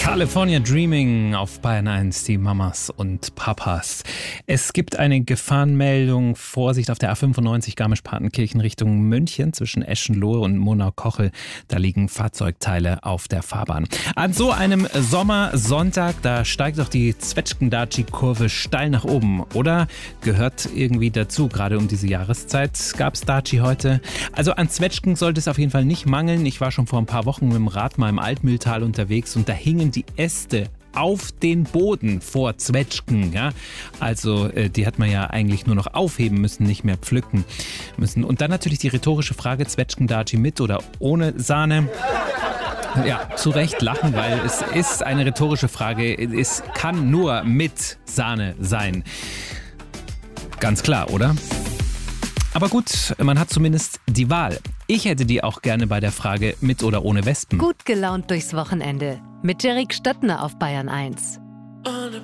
California Dreaming auf Bayern 1, die Mamas und Papas. Es gibt eine Gefahrenmeldung. Vorsicht auf der A95 Garmisch-Partenkirchen Richtung München zwischen Eschenlohe und Monau-Kochel. Da liegen Fahrzeugteile auf der Fahrbahn. An so einem Sommersonntag, da steigt doch die Zwetschgen-Daci-Kurve steil nach oben. Oder gehört irgendwie dazu, gerade um diese Jahreszeit gab es Daci heute. Also an Zwetschgen sollte es auf jeden Fall nicht mangeln. Ich war schon vor ein paar Wochen mit dem Rad mal im Altmühltal unterwegs und da hingen die Äste auf den Boden vor Zwetschgen. Ja? Also die hat man ja eigentlich nur noch aufheben müssen, nicht mehr pflücken müssen. Und dann natürlich die rhetorische Frage, Zwetschgen-Daci mit oder ohne Sahne? Ja, zu Recht lachen, weil es ist eine rhetorische Frage. Es kann nur mit Sahne sein. Ganz klar, oder? Aber gut, man hat zumindest die Wahl. Ich hätte die auch gerne bei der Frage mit oder ohne Wespen. Gut gelaunt durchs Wochenende mit Jerrik Stöttner auf Bayern 1.